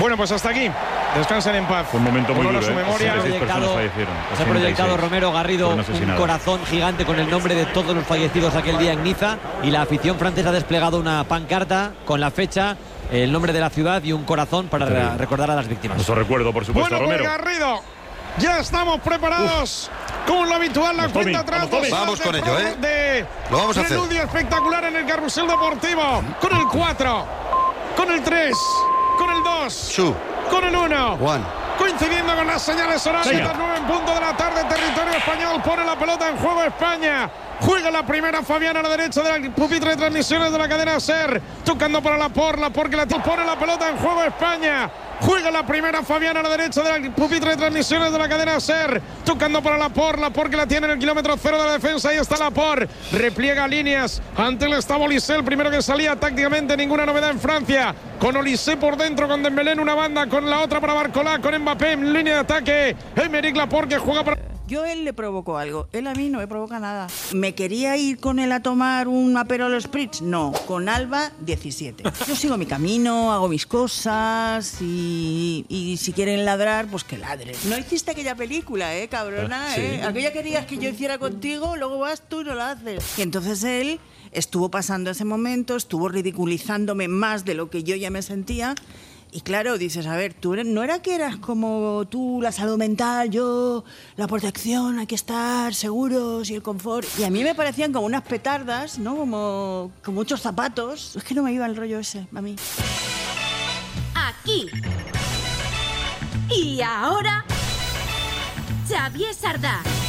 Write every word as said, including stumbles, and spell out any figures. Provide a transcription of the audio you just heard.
Bueno, pues hasta aquí. Descansen en paz. Fue un momento muy Honor a duro, su ¿eh? memoria. ochenta y seis personas fallecieron. Se ha proyectado Romero Garrido un asesinados. corazón gigante con el nombre de todos los fallecidos aquel día en Niza, y la afición francesa ha desplegado una pancarta con la fecha, el nombre de la ciudad y un corazón para Sí. recordar a las víctimas. Eso recuerdo, por supuesto, Bueno, pues Romero. Garrido, ya estamos preparados. Uf. Como lo habitual, la Vamos, cuenta Tommy, atrás. vamos, Tommy. Vamos con ello, ¿eh? De Lo vamos a hacer. preludio espectacular en el carrusel deportivo. Con el cuatro, con el tres, con el dos, Two. con el uno. One. Coincidiendo con las señales horarias, Venga. las nueve en punto de la tarde, territorio español, pone la pelota en juego España. Juega la primera Fabián a la derecha del pupitre de transmisiones de la cadena SER. Tocando para Laporte, Laporte que la pone la pelota en juego España. Juega la primera Fabián a la derecha del pupitre de transmisiones de la cadena SER. Tocando para Laporte, Laporte que la tiene en el kilómetro cero de la defensa. Ahí está Laporte. Repliega líneas. Ante él estaba Olise, el primero que salía tácticamente. Ninguna novedad en Francia. Con Olise por dentro, con Dembélé en una banda, con la otra para Barcola, con Mbappé en línea de ataque. Aymeric Laporte que juega para... Yo él le provocó algo, él a mí no me provoca nada. ¿Me quería ir con él a tomar un Aperol Spritz? No, con Alba diecisiete. Yo sigo mi camino, hago mis cosas y, y si quieren ladrar, pues que ladren. No hiciste aquella película, ¿eh, cabrona? Sí. ¿eh? Aquella querías que yo hiciera contigo, luego vas tú y no la haces. Y entonces él estuvo pasando ese momento, estuvo ridiculizándome más de lo que yo ya me sentía. Y claro, dices, a ver, tú eres, no era que eras como tú, la salud mental, yo, la protección, hay que estar seguros y el confort. Y a mí me parecían como unas petardas, ¿no? Como, como muchos zapatos. Es que no me iba el rollo ese, a mí. Aquí. Y ahora, Xavier Sardá.